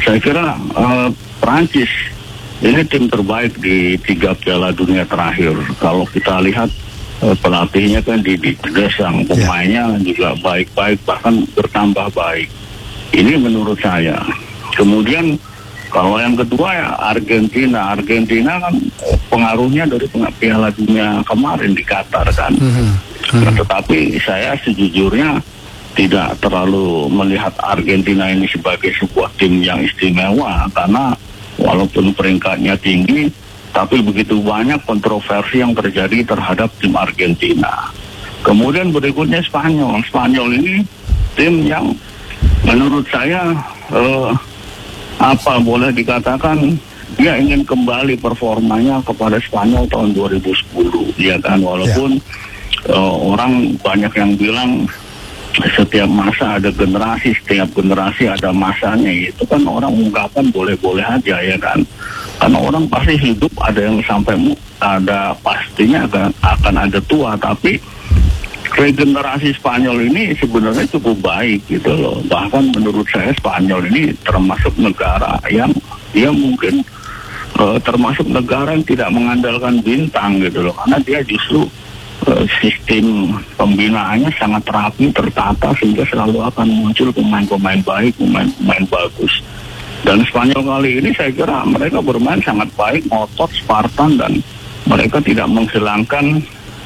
Saya kira Prancis ini tim terbaik di 3 Piala Dunia terakhir. Kalau kita lihat pelatihnya kan di Deschamps, pemainnya juga baik-baik, bahkan bertambah baik. Ini menurut saya. Kemudian kalau yang kedua ya Argentina. Argentina kan pengaruhnya dari Piala Dunia kemarin di Qatar kan. Nah, tetapi saya sejujurnya tidak terlalu melihat Argentina ini sebagai sebuah tim yang istimewa, karena walaupun peringkatnya tinggi, tapi begitu banyak kontroversi yang terjadi terhadap tim Argentina. Kemudian berikutnya Spanyol. Spanyol ini tim yang menurut saya boleh dikatakan dia ingin kembali performanya kepada Spanyol tahun 2010, ya kan, walaupun orang banyak yang bilang setiap masa ada generasi, setiap generasi ada masanya. Itu kan orang ungkapan boleh-boleh aja, ya kan, karena orang pasti hidup ada yang sampai ada pastinya akan ada tua, tapi regenerasi Spanyol ini sebenarnya cukup baik gitu loh. Bahkan menurut saya Spanyol ini termasuk negara yang dia mungkin termasuk negara yang tidak mengandalkan bintang gitu loh, karena dia justru sistem pembinaannya sangat rapi, tertata, sehingga selalu akan muncul pemain-pemain baik, pemain-pemain bagus. Dan Spanyol kali ini saya kira mereka bermain sangat baik, ngotot, Spartan, dan mereka tidak menghilangkan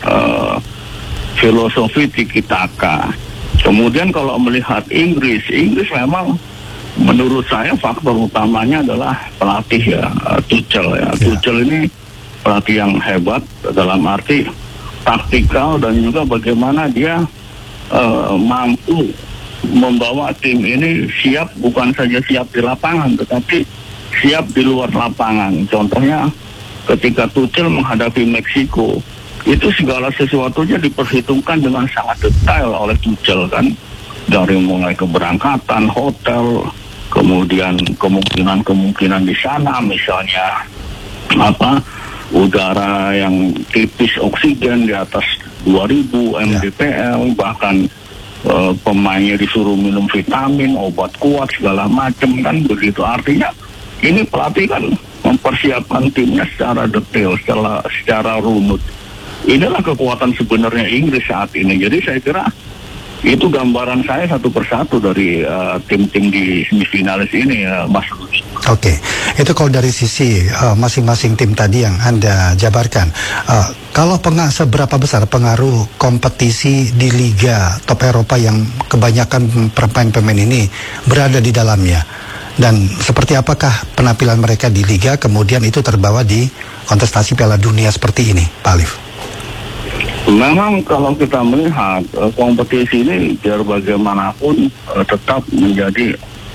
filosofi tiki-taka. Kemudian kalau melihat Inggris memang menurut saya faktor utamanya adalah pelatih ya, Tuchel ya. Tuchel ini pelatih yang hebat dalam arti taktikal, dan juga bagaimana dia mampu membawa tim ini siap, bukan saja siap di lapangan tetapi siap di luar lapangan. Contohnya ketika Tuchel menghadapi Meksiko, itu segala sesuatunya diperhitungkan dengan sangat detail oleh Tuchel kan, dari mulai keberangkatan, hotel, kemudian kemungkinan di sana, misalnya udara yang tipis, oksigen di atas 2000 mdpl, bahkan pemainnya disuruh minum vitamin, obat kuat, segala macam kan begitu. Artinya ini pelatih kan mempersiapkan timnya secara detail, secara runut. Inilah kekuatan sebenarnya Inggris saat ini. Jadi saya kira itu gambaran saya satu persatu dari tim-tim di semifinalis ini, Mas Rudi. Oke, itu kalau dari sisi masing-masing tim tadi yang Anda jabarkan. Kalau seberapa besar pengaruh kompetisi di Liga top Eropa yang kebanyakan pemain-pemain ini berada di dalamnya? Dan seperti apakah penampilan mereka di Liga kemudian itu terbawa di kontestasi Piala Dunia seperti ini, Pak Alif? Memang kalau kita melihat kompetisi ini biar bagaimanapun tetap menjadi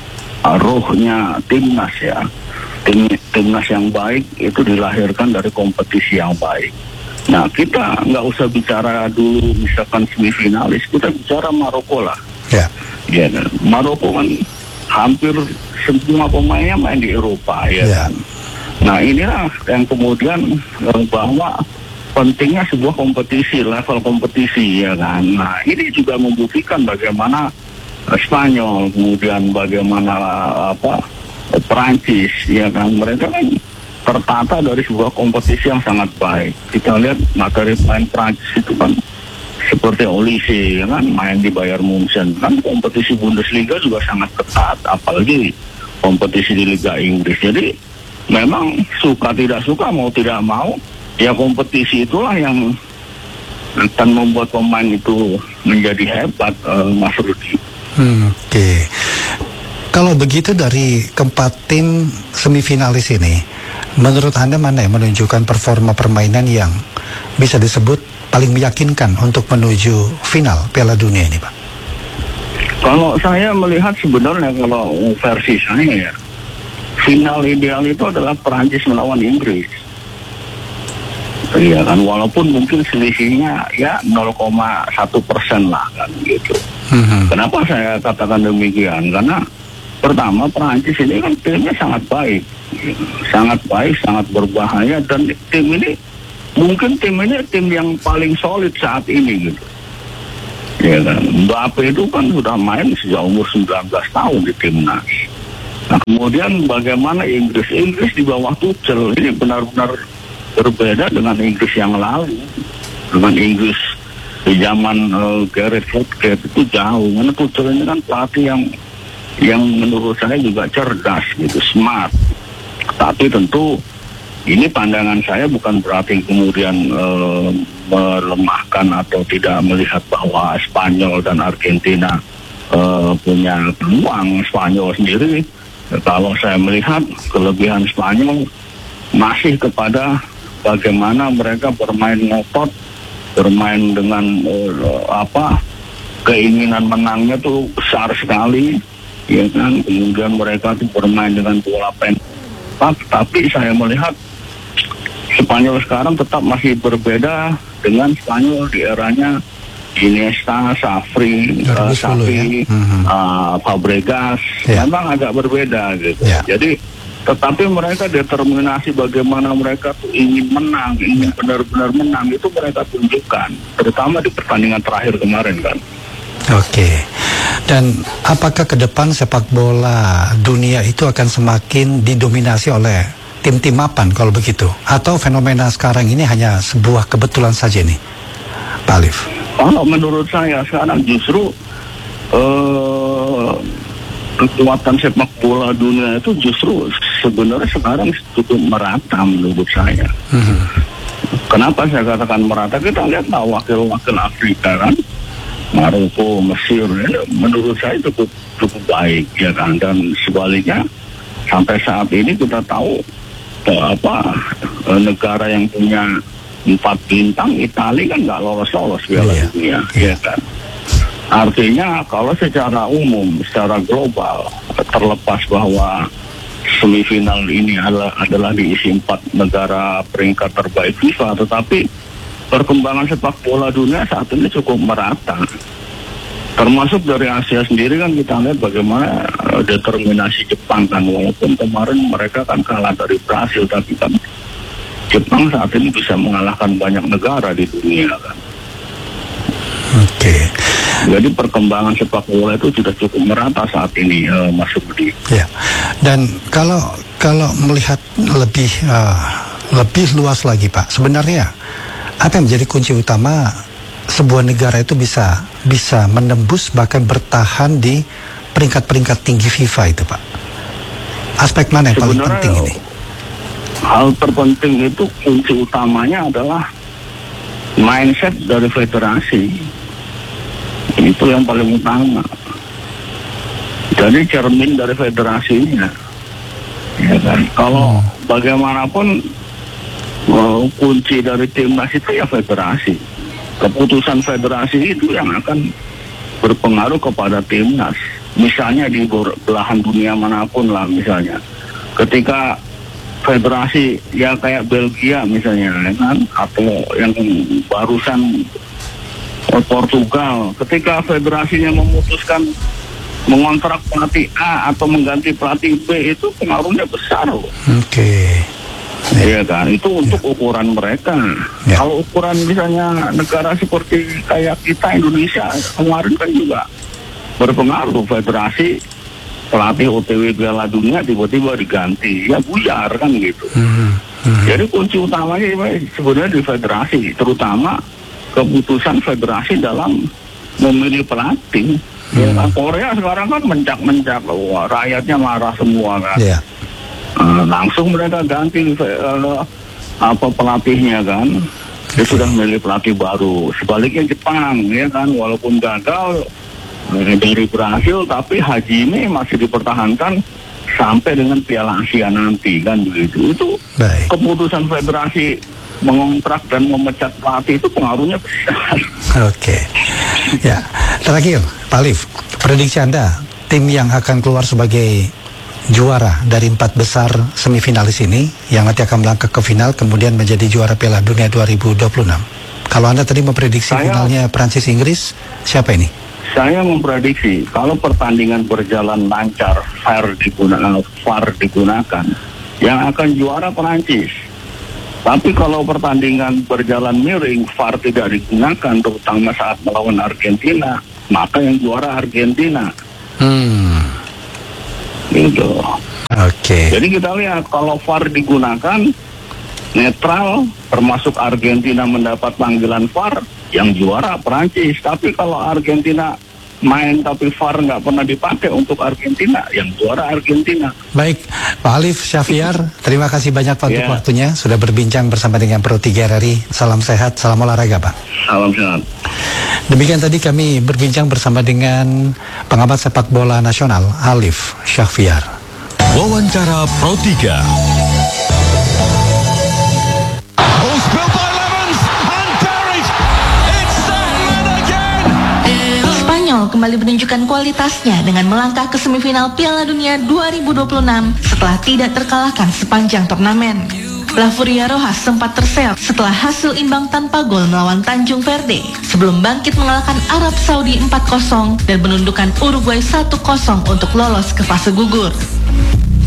ruhnya timnas ya. Timnas yang baik itu dilahirkan dari kompetisi yang baik. Nah, kita nggak usah bicara dulu misalkan semifinalis, kita bicara Maroko lah. Ya, Maroko kan hampir semua pemainnya main di Eropa ya kan. Nah, inilah yang kemudian bahwa pentingnya sebuah kompetisi, level kompetisi ya kan. Nah, ini juga membuktikan bagaimana Spanyol, kemudian bagaimana Perancis ya kan, mereka kan tertata dari sebuah kompetisi yang sangat baik. Kita lihat materi pemain Perancis itu kan seperti Olise ya kan, main di Bayern Munchen kan. Kompetisi Bundesliga juga sangat ketat, apalagi kompetisi di Liga Inggris. Jadi memang suka tidak suka, mau tidak mau, ya kompetisi itulah yang akan membuat pemain itu menjadi hebat, Mas Rudi. Oke. Kalau begitu dari keempat tim semifinalis ini, menurut Anda mana yang menunjukkan performa permainan yang bisa disebut paling meyakinkan untuk menuju final Piala Dunia ini, Pak? Kalau saya melihat sebenarnya kalau versi saya ya, final ideal itu adalah Perancis melawan Inggris. Iya kan, walaupun mungkin selisihnya ya 0,1% lah kan gitu. Kenapa saya katakan demikian? Karena pertama Perancis ini kan timnya sangat baik, sangat berbahaya, dan tim ini mungkin tim yang paling solid saat ini gitu. Ya kan, Mbappe itu kan sudah main sejak umur 19 tahun di timnas. Nah, kemudian bagaimana Inggris? Inggris di bawah Tuchel ini benar-benar berbeda dengan Inggris yang lalu. Dengan Inggris di zaman Gareth Southgate itu jauh. Karena Tuchel ini kan pelatih yang menurut saya juga cerdas gitu, smart. Tapi tentu ini pandangan saya bukan berarti kemudian melemahkan atau tidak melihat bahwa Spanyol dan Argentina punya peluang. Spanyol sendiri, kalau saya melihat kelebihan Spanyol masih kepada bagaimana mereka bermain ngotot, bermain dengan keinginan menangnya tuh besar sekali, ya kan. Kemudian mereka tuh bermain dengan bola pendek. Tapi saya melihat Spanyol sekarang tetap masih berbeda dengan Spanyol di eranya Iniesta, Xavi, Fabregas. Memang agak berbeda gitu. Jadi tetapi mereka determinasi bagaimana mereka tuh ingin menang, ingin benar-benar menang, itu mereka tunjukkan, terutama di pertandingan terakhir kemarin kan. Oke. Dan apakah ke depan sepak bola dunia itu akan semakin didominasi oleh tim-tim mapan kalau begitu? Atau fenomena sekarang ini hanya sebuah kebetulan saja nih, Pak Alif? Kalau menurut saya sekarang justru kekuatan sepak bola dunia itu justru sebenarnya sekarang cukup merata menurut saya. Kenapa saya katakan merata? Kita lihat wakil-wakil Afrika kan, Maroko, Mesir, ya, menurut saya cukup baik ya kan. Dan sebaliknya sampai saat ini kita tahu negara yang punya 4 bintang, Italia kan nggak lolos Piala Dunia, ya kan. Artinya kalau secara umum, secara global, terlepas bahwa semifinal ini adalah diisi 4 negara peringkat terbaik FIFA, tetapi perkembangan sepak bola dunia saat ini cukup merata. Termasuk dari Asia sendiri kan kita lihat bagaimana determinasi Jepang kan, walaupun kemarin mereka kan kalah dari Brasil, tapi kan Jepang saat ini bisa mengalahkan banyak negara di dunia kan. Oke. Jadi perkembangan sepak bola itu sudah cukup merata saat ini, Mas Budi. Ya. Dan kalau melihat lebih luas lagi, Pak, sebenarnya apa yang menjadi kunci utama sebuah negara itu bisa menembus bahkan bertahan di peringkat-peringkat tinggi FIFA itu, Pak? Aspek mana yang paling penting ini? Hal terpenting itu kunci utamanya adalah mindset dari federasi. Itu yang paling utama. Jadi cermin dari federasinya, ya kan. Kalau bagaimanapun kunci dari timnas itu ya federasi. Keputusan federasi itu yang akan berpengaruh kepada timnas. Misalnya di belahan dunia manapun lah, misalnya ketika federasi ya kayak Belgia misalnya, ya kan, atau yang barusan Portugal, ketika federasinya memutuskan mengontrak pelatih A atau mengganti pelatih B, itu pengaruhnya besar loh. Oke. Iya kan, itu untuk ukuran mereka. Kalau ukuran misalnya negara seperti kayak kita Indonesia kemarin kan juga berpengaruh, federasi pelatih OTW Piala Dunia tiba-tiba diganti, ya buyar kan gitu. Jadi kunci utamanya sebenarnya di federasi, terutama keputusan federasi dalam memilih pelatih. Ya, Korea sekarang kan mencak-mencak, rakyatnya marah semua kan. Langsung mereka ganti pelatihnya kan. Dia sudah memilih pelatih baru. Sebaliknya Jepang, ya kan, walaupun gagal dari Brasil, tapi Hajime masih dipertahankan sampai dengan Piala Asia nanti kan begitu. Itu keputusan federasi mengontrak dan memecat pelatih itu pengaruhnya besar. Oke. Ya, terakhir Pak Alif, prediksi Anda tim yang akan keluar sebagai juara dari 4 besar semifinalis ini yang nanti akan melangkah ke final kemudian menjadi juara Piala Dunia 2026. Kalau Anda tadi memprediksi finalnya Prancis Inggris, siapa ini? Saya memprediksi kalau pertandingan berjalan lancar, VAR digunakan, yang akan juara Prancis. Tapi kalau pertandingan berjalan miring, VAR tidak digunakan, terutama saat melawan Argentina, maka yang juara Argentina. Gitu. Oke. Jadi kita lihat kalau VAR digunakan netral, termasuk Argentina mendapat panggilan VAR, yang juara Prancis. Tapi kalau Argentina main tapi VAR nggak pernah dipakai untuk Argentina, yang juara Argentina. Baik, Pak Alif Syahfiar, terima kasih banyak Pak untuk Ya. waktunya sudah berbincang bersama dengan Pro 3 RRI. Salam sehat, salam olahraga Pak. Salam sehat. Demikian tadi kami berbincang bersama dengan pengamat sepak bola nasional Alif Syahfiar. Wawancara Pro 3. Spanyol kembali menunjukkan kualitasnya dengan melangkah ke semifinal Piala Dunia 2026 setelah tidak terkalahkan sepanjang turnamen. La Furia Roja sempat terseok setelah hasil imbang tanpa gol melawan Tanjung Verde sebelum bangkit mengalahkan Arab Saudi 4-0 dan menundukkan Uruguay 1-0 untuk lolos ke fase gugur.